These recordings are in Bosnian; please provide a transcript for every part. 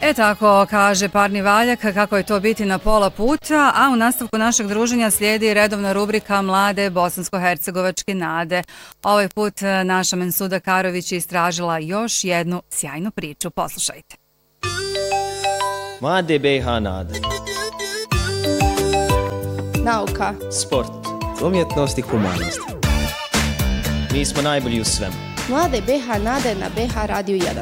Tako kaže Parni Valjak kako je to biti na pola puta, a u nastavku našeg druženja slijedi redovna rubrika Mlade bosansko-hercegovačke nade. Ovaj put naša Mensuda Karović je istražila još jednu sjajnu priču. Poslušajte. Mlade BiH nade. Nauka, sport, umjetnost i humanost. Mi smo najbolji u svemu. Mlade BiH nade na BiH Radio 1.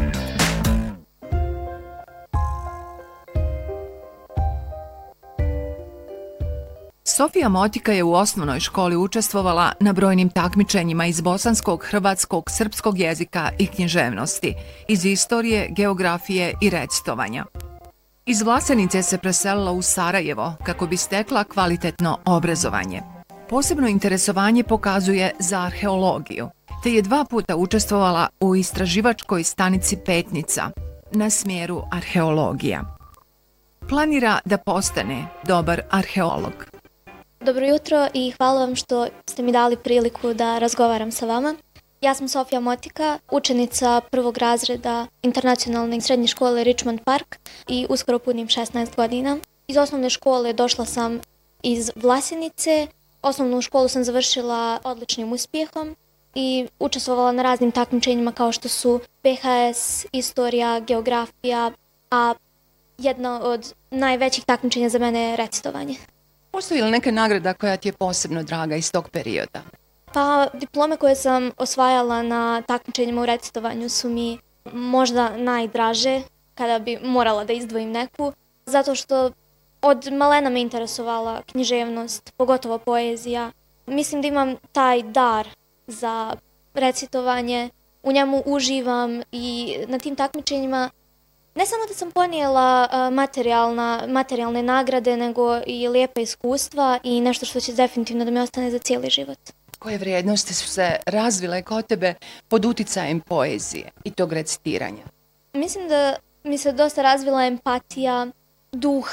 Sofija Motika je u osnovnoj školi učestvovala na brojnim takmičenjima iz bosanskog, hrvatskog, srpskog jezika i književnosti, iz istorije, geografije i recitovanja. Iz Vlasenice se preselila u Sarajevo kako bi stekla kvalitetno obrazovanje. Posebno interesovanje pokazuje za arheologiju, te je 2 puta učestvovala u istraživačkoj stanici Petnica na smjeru arheologija. Planira da postane dobar arheolog. Dobro jutro i hvala vam što ste mi dali priliku da razgovaram sa vama. Ja sam Sofija Motika, učenica 1. razreda internacionalne srednje škole Richmond Park i uskoro punim 16 godina. Iz osnovne škole došla sam iz Vlasenice. Osnovnu školu sam završila odličnim uspjehom i učestvovala na raznim takmičenjima kao što su BHS, istorija, geografija, a jedna od najvećih takmičenja za mene je recitovanje. Postoji li neka nagrada koja ti je posebno draga iz tog perioda? Pa diplome koje sam osvajala na takmičenjima u recitovanju su mi možda najdraže kada bi morala da izdvojim neku, zato što od malena me interesovala književnost, pogotovo poezija. Mislim da imam taj dar za recitovanje, u njemu uživam i na tim takmičenjima ne samo da sam ponijela materijalne nagrade, nego i lijepa iskustva i nešto što će definitivno da mi ostane za cijeli život. Koje vrijednosti su se razvile kod tebe pod uticajem poezije i tog recitiranja? Mislim da mi se dosta razvila empatija, duh,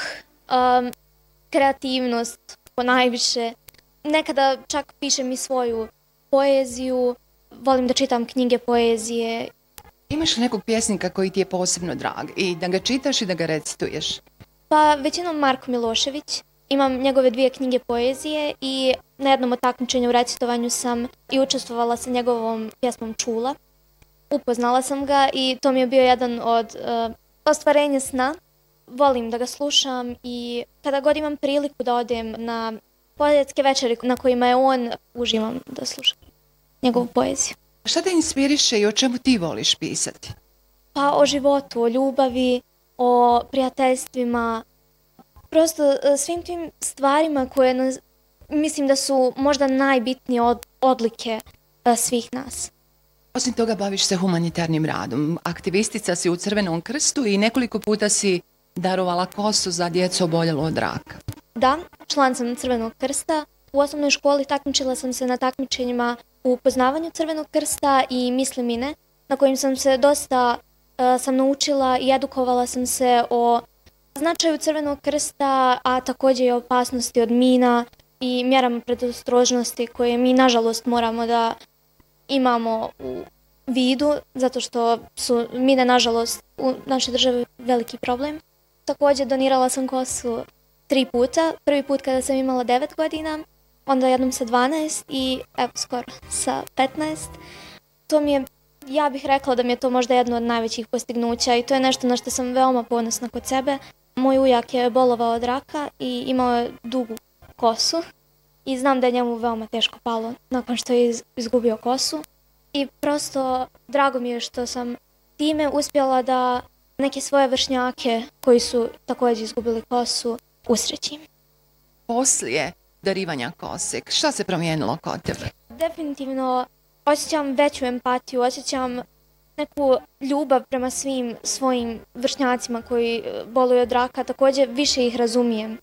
kreativnost ponajviše. Nekada čak pišem i svoju poeziju, volim da čitam knjige poezije. Imaš li nekog pjesnika koji ti je posebno drag i da ga čitaš i da ga recituješ? Pa većinom Marko Milošević. Imam njegove 2 knjige poezije i na jednom od takmičenja u recitovanju sam i učestvovala sa njegovom pjesmom Čula. Upoznala sam ga i to mi je bio jedan od ostvarenja sna. Volim da ga slušam i kada god imam priliku da odem na poetske večeri na kojima je on, uživam da slušam njegovu poeziju. Šta te inspiriše i o čemu ti voliš pisati? Pa o životu, o ljubavi, o prijateljstvima, prosto svim tim stvarima koje mislim da su možda najbitnije odlike svih nas. Osim toga baviš se humanitarnim radom. Aktivistica si u Crvenom krstu i nekoliko puta si darovala kosu za djecu oboljelu od raka. Da, član sam Crvenog krsta. U osnovnoj školi takmičila sam se na takmičenjima u poznavanju Crvenog krsta i mislimine, na kojim sam se dosta sam naučila i edukovala sam se o značaju Crvenog krsta, a također i o opasnosti od mina i mjerama predostrožnosti koje mi nažalost moramo da imamo u vidu, zato što su mine nažalost u našoj državi veliki problem. Također donirala sam kosu 3 puta. Prvi put kada sam imala 9 godina, onda jednom sa 12 i evo skoro sa 15. To mi je, ja bih rekla da mi je to možda jedno od najvećih postignuća i to je nešto na što sam veoma ponosna kod sebe. Moj ujak je bolovao od raka i imao je dugu kosu i znam da je njemu veoma teško palo nakon što je izgubio kosu. I prosto drago mi je što sam time uspjela da neke svoje vršnjake koji su također izgubili kosu usrećim. Poslije darivanja kose, šta se promijenilo kod tebe? Definitivno osjećam veću empatiju, osjećam neku ljubav prema svim svojim vršnjacima koji boluju od raka, također više ih razumijem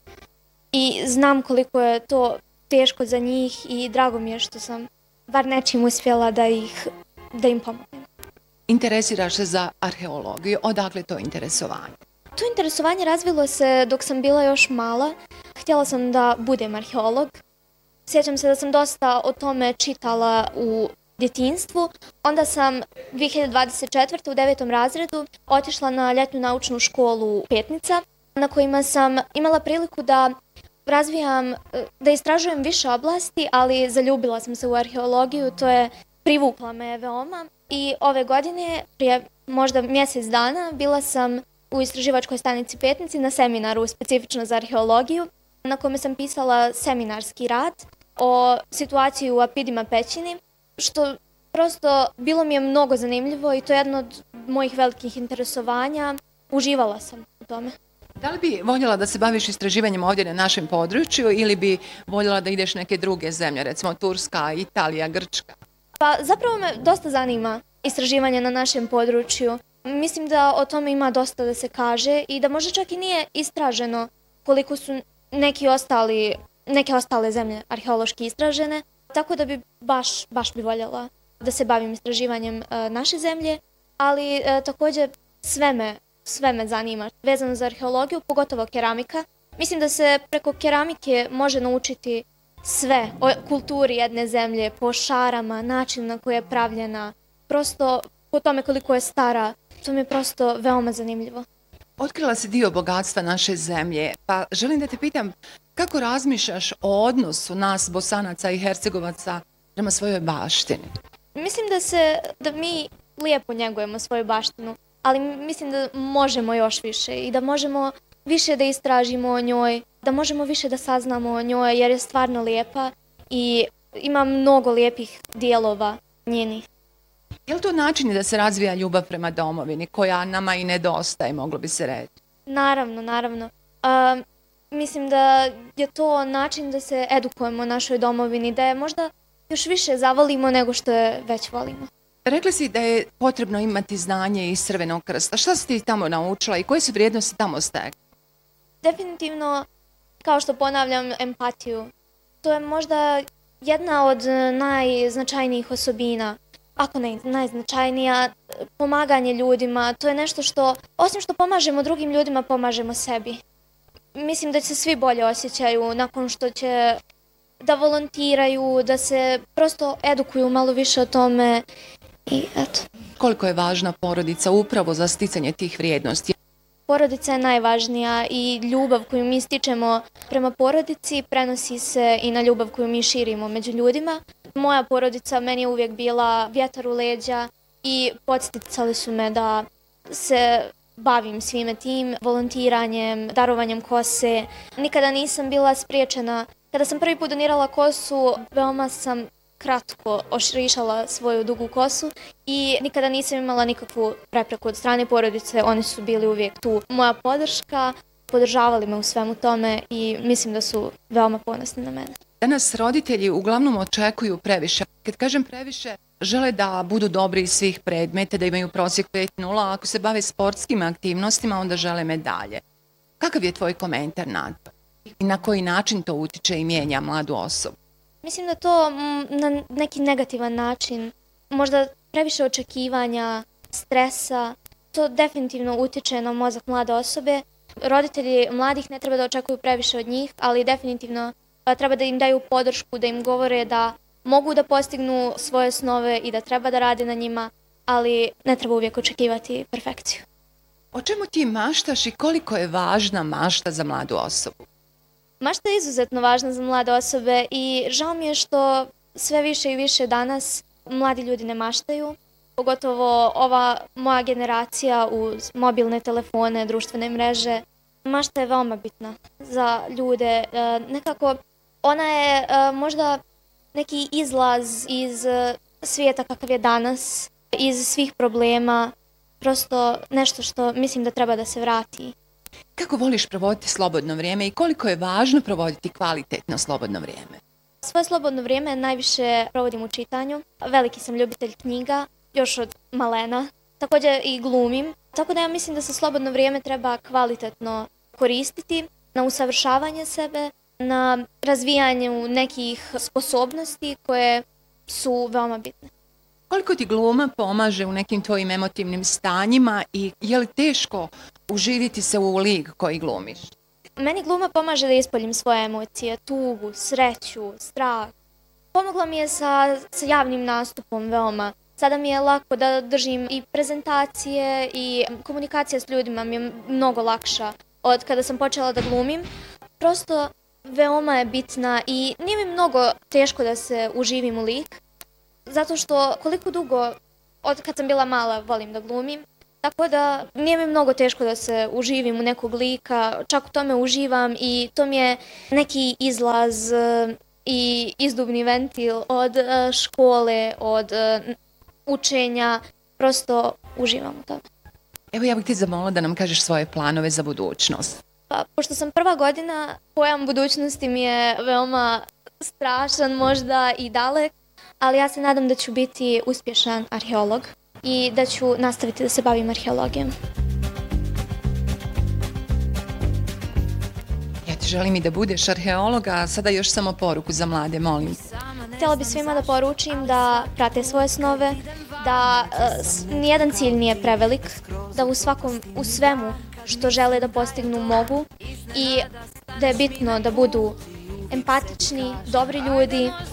i znam koliko je to teško za njih i drago mi je što sam bar nečim uspjela da im pomognem. Interesiraš se za arheologiju, odakle to interesovanje? To interesovanje razvilo se dok sam bila još mala. Htjela sam da budem arheolog. Sjećam se da sam dosta o tome čitala u djetinjstvu. Onda sam 2024. u 9. razredu otišla na ljetnu naučnu školu Petnica, na kojima sam imala priliku da razvijam, da istražujem više oblasti, ali zaljubila sam se u arheologiju, to je privukla me veoma. I ove godine, prije možda mjesec dana, bila sam u istraživačkoj stanici Petnici na seminaru specifično za arheologiju, na kome sam pisala seminarski rad o situaciji u Apidima pećini, što prosto bilo mi je mnogo zanimljivo i to je jedno od mojih velikih interesovanja. Uživala sam u tome. Da li bi voljela da se baviš istraživanjem ovdje na našem području ili bi voljela da ideš neke druge zemlje, recimo Turska, Italija, Grčka? Pa zapravo me dosta zanima istraživanje na našem području. Mislim da o tome ima dosta da se kaže i da možda čak i nije istraženo koliko su neke ostale zemlje arheološki istražene, tako da bi baš bi voljela da se bavim istraživanjem naše zemlje, ali također sve me zanima vezano za arheologiju, pogotovo keramika. Mislim da se preko keramike može naučiti sve o kulturi jedne zemlje, po šarama, način na koji je pravljena, prosto po tome koliko je stara. To mi je prosto veoma zanimljivo. Otkrila si dio bogatstva naše zemlje, pa želim da te pitam kako razmišljaš o odnosu nas, Bosanaca i Hercegovaca, prema svojoj baštini? Mislim da mi lijepo njegujemo svoju baštinu, ali mislim da možemo još više i da možemo više da istražimo o njoj, da možemo više da saznamo o njoj jer je stvarno lijepa i ima mnogo lijepih dijelova njenih. Je li to način da se razvija ljubav prema domovini, koja nama i nedostaje, moglo bi se reći? Naravno. Mislim da je to način da se edukujemo o našoj domovini, da je možda još više zavolimo nego što je već volimo. Rekli si da je potrebno imati znanje iz Crvenog krsta. Šta si ti tamo naučila i koje su vrijednosti tamo stekle? Definitivno, kao što ponavljam, empatiju. To je možda jedna od najznačajnijih osobina, ako ne najznačajnija, pomaganje ljudima. To je nešto što, osim što pomažemo drugim ljudima, pomažemo sebi. Mislim da se svi bolje osjećaju nakon što će da volontiraju, da se prosto edukuju malo više o tome i eto. Koliko je važna porodica upravo za sticanje tih vrijednosti? Porodica je najvažnija i ljubav koju mi stičemo prema porodici prenosi se i na ljubav koju mi širimo među ljudima. Moja porodica meni je uvijek bila vjetar u leđa i podsticali su me da se bavim svime tim, volontiranjem, darovanjem kose. Nikada nisam bila spriječena. Kada sam prvi put donirala kosu, veoma sam kratko ošrišala svoju dugu kosu i nikada nisam imala nikakvu prepreku od strane porodice. Oni su bili uvijek tu. Moja podrška, podržavali me u svemu tome i mislim da su veoma ponosni na mene. Danas roditelji uglavnom očekuju previše. Kad kažem previše, žele da budu dobri iz svih predmeta, da imaju prosjek 5.0, a ako se bave sportskim aktivnostima, onda žele medalje. Kakav je tvoj komentar na to? I na koji način to utiče i mijenja mladu osobu? Mislim da to na neki negativan način, možda previše očekivanja, stresa, to definitivno utiče na mozak mlade osobe. Roditelji mladih ne treba da očekuju previše od njih, ali definitivno treba da im daju podršku, da im govore da mogu da postignu svoje snove i da treba da rade na njima, ali ne treba uvijek očekivati perfekciju. O čemu ti maštaš i koliko je važna mašta za mladu osobu? Mašta je izuzetno važna za mlade osobe i žao mi je što sve više i više danas mladi ljudi ne maštaju, pogotovo ova moja generacija uz mobilne telefone, društvene mreže. Mašta je veoma bitna za ljude. Nekako ona je možda neki izlaz iz svijeta kakav je danas, iz svih problema, prosto nešto što mislim da treba da se vrati. Kako voliš provoditi slobodno vrijeme i koliko je važno provoditi kvalitetno slobodno vrijeme? Svoje slobodno vrijeme najviše provodim u čitanju. Veliki sam ljubitelj knjiga, još od malena. Također i glumim. Tako da ja mislim da se slobodno vrijeme treba kvalitetno koristiti na usavršavanje sebe, na razvijanju nekih sposobnosti koje su veoma bitne. Koliko ti gluma pomaže u nekim tvojim emotivnim stanjima i je li teško uživiti se u lik koji glumiš? Meni gluma pomaže da ispoljim svoje emocije, tugu, sreću, strah. Pomogla mi je sa javnim nastupom veoma. Sada mi je lako da držim i prezentacije i komunikacija s ljudima mi je mnogo lakša od kada sam počela da glumim. Prosto veoma je bitna i nije mi mnogo teško da se uživim u lik, zato što koliko dugo, od kad sam bila mala, volim da glumim, tako da nije mi mnogo teško da se uživim u nekog lika, čak u tome uživam i to mi je neki izlaz i izduvni ventil od škole, od učenja, prosto uživam u tome. Evo ja bih ti zamolila da nam kažeš svoje planove za budućnost. Pa, pošto sam prva godina, pojam budućnosti mi je veoma strašan možda i dalek, ali ja se nadam da ću biti uspješan arheolog i da ću nastaviti da se bavim arheologijom. Ja ti želim i da budeš arheolog, a sada još samo poruku za mlade, molim. Htjela bi svima da poručim da prate svoje snove, da nijedan cilj nije prevelik, da u svemu što žele da postignu mogu i da je bitno da budu empatični, dobri ljudi,